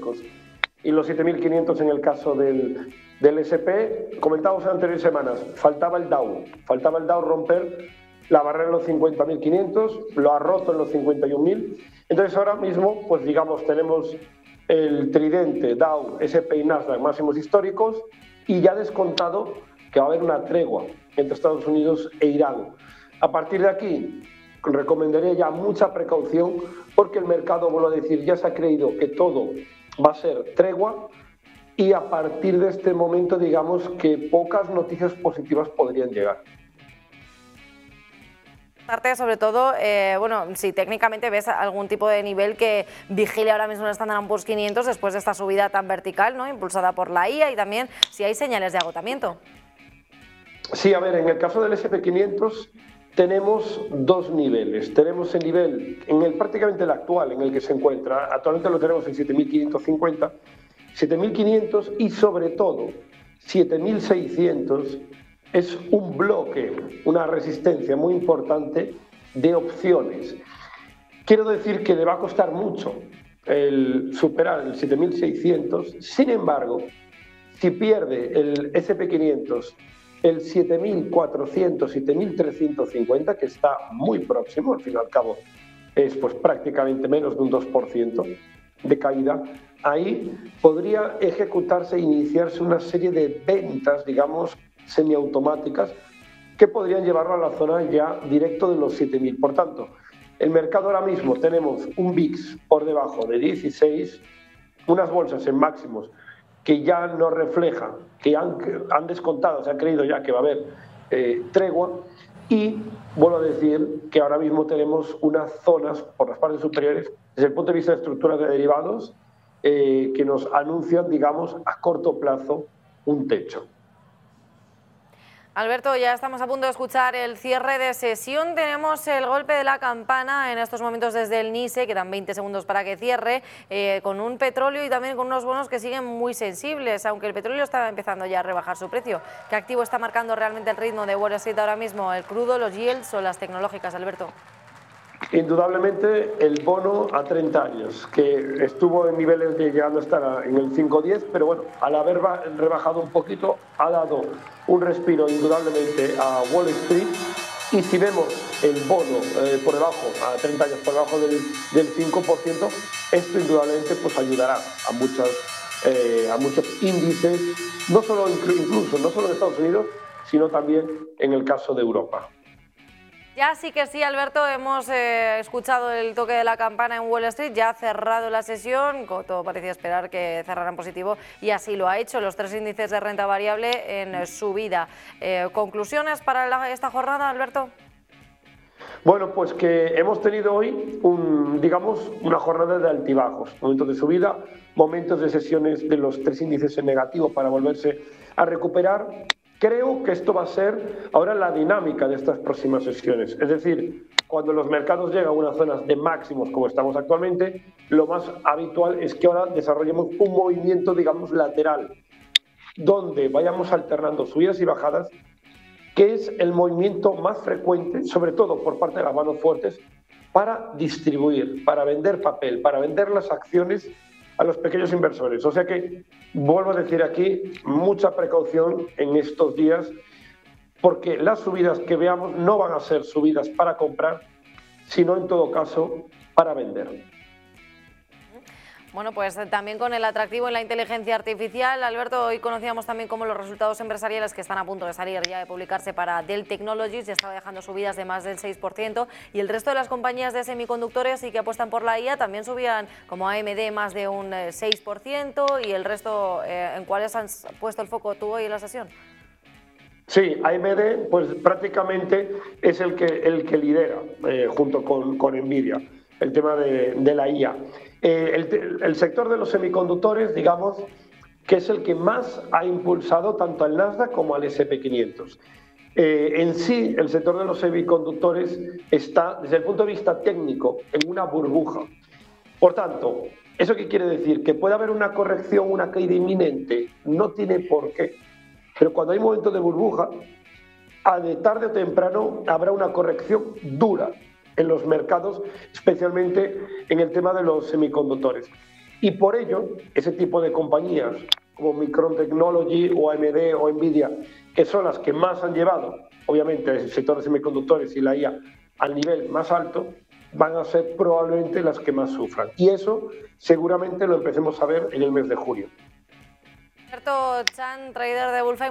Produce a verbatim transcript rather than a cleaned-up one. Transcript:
históricos. Y los siete mil quinientos en el caso del, del ese and pe, comentábamos en anteriores semanas, faltaba el Dow, faltaba el Dow romper la barrera de los cincuenta mil quinientos, lo ha roto en los cincuenta y un mil. Entonces ahora mismo, pues digamos, tenemos el tridente Dow, ese and pe y Nasdaq máximos históricos, y ya descontado que va a haber una tregua entre Estados Unidos e Irán. A partir de aquí, recomendaría ya mucha precaución, porque el mercado, vuelvo a decir, ya se ha creído que todo va a ser tregua, y a partir de este momento, digamos que pocas noticias positivas podrían llegar. Sobre todo, eh, bueno, si técnicamente ves algún tipo de nivel que vigile ahora mismo el Standard and Poor's quinientos después de esta subida tan vertical, ¿no?, impulsada por la I A, y también si hay señales de agotamiento. Sí, a ver, en el caso del ese and pe quinientos tenemos dos niveles. Tenemos el nivel, en el prácticamente el actual, en el que se encuentra, actualmente lo tenemos en siete mil quinientos cincuenta, siete mil quinientos, y sobre todo siete mil seiscientos es un bloque, una resistencia muy importante de opciones. Quiero decir que le va a costar mucho el superar el siete mil seiscientos, sin embargo, si pierde el ese and pe quinientos el siete mil cuatrocientos, siete mil trescientos cincuenta, que está muy próximo, al fin y al cabo es pues prácticamente menos de un dos por ciento de caída, ahí podría ejecutarse e iniciarse una serie de ventas, digamos, semiautomáticas, que podrían llevarlo a la zona ya directo de los siete mil. Por tanto, el mercado ahora mismo tenemos un V I X por debajo de dieciséis, unas bolsas en máximos que ya no reflejan, que han, han descontado, se han creído ya que va a haber eh, tregua, y vuelvo a decir que ahora mismo tenemos unas zonas por las partes superiores, desde el punto de vista de estructuras de derivados, eh, que nos anuncian, digamos, a corto plazo un techo. Alberto, ya estamos a punto de escuchar el cierre de sesión. Tenemos el golpe de la campana en estos momentos desde el NICE, quedan veinte segundos para que cierre, eh, con un petróleo y también con unos bonos que siguen muy sensibles, aunque el petróleo está empezando ya a rebajar su precio. ¿Qué activo está marcando realmente el ritmo de Wall Street ahora mismo? ¿El crudo, los yields o las tecnológicas, Alberto? Indudablemente el bono a treinta años, que estuvo en niveles de llegando a estar en el cinco diez, pero bueno, al haber rebajado un poquito, ha dado un respiro indudablemente a Wall Street. Y si vemos el bono eh, por debajo, a treinta años por debajo del, del cinco por ciento, esto indudablemente pues ayudará a, muchas, eh, a muchos índices, no solo incluso, no solo en Estados Unidos, sino también en el caso de Europa. Ya sí que sí, Alberto, hemos eh, escuchado el toque de la campana en Wall Street, ya ha cerrado la sesión, todo parecía esperar que cerrara en positivo y así lo ha hecho, los tres índices de renta variable en subida. Eh, ¿Conclusiones para la, esta jornada, Alberto? Bueno, pues que hemos tenido hoy, un, digamos, una jornada de altibajos, momentos de subida, momentos de sesiones de los tres índices en negativo para volverse a recuperar. Creo que esto va a ser ahora la dinámica de estas próximas sesiones. Es decir, cuando los mercados llegan a unas zonas de máximos como estamos actualmente, lo más habitual es que ahora desarrollemos un movimiento, digamos, lateral, donde vayamos alternando subidas y bajadas, que es el movimiento más frecuente, sobre todo por parte de las manos fuertes, para distribuir, para vender papel, para vender las acciones a los pequeños inversores. O sea que, vuelvo a decir aquí, mucha precaución en estos días, porque las subidas que veamos no van a ser subidas para comprar, sino en todo caso para vender. Bueno, pues también con el atractivo en la inteligencia artificial, Alberto, hoy conocíamos también cómo los resultados empresariales que están a punto de salir ya de publicarse para Dell Technologies ya estaba dejando subidas de más del seis por ciento, y el resto de las compañías de semiconductores y que apuestan por la I A también subían, como A M D más de un seis por ciento, y el resto, eh, ¿en cuáles han puesto el foco tú hoy en la sesión? Sí, A M D pues prácticamente es el que, el que lidera eh, junto con, con Nvidia el tema de, de la I A. Eh, el, el sector de los semiconductores, digamos, que es el que más ha impulsado tanto al Nasdaq como al ese and pe quinientos. Eh, en sí, el sector de los semiconductores está, desde el punto de vista técnico, en una burbuja. Por tanto, ¿eso qué quiere decir? ¿Que puede haber una corrección, una caída inminente? No tiene por qué. Pero cuando hay momentos de burbuja, a de tarde o temprano habrá una corrección dura en los mercados, especialmente en el tema de los semiconductores. Y por ello, ese tipo de compañías como Micron Technology o A M D o Nvidia, que son las que más han llevado, obviamente, el sector de semiconductores y la I A al nivel más alto, van a ser probablemente las que más sufran. Y eso seguramente lo empecemos a ver en el mes de julio. Alberto Chan, trader de Bullfight.